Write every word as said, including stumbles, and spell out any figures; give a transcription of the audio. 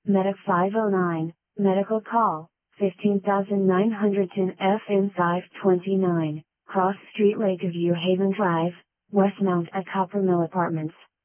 Medic five oh nine, medical call, fifteen thousand nine hundred ten F N five twenty-nine, Cross Street, Lakeview Haven Drive, Westmount at Copper Mill Apartments.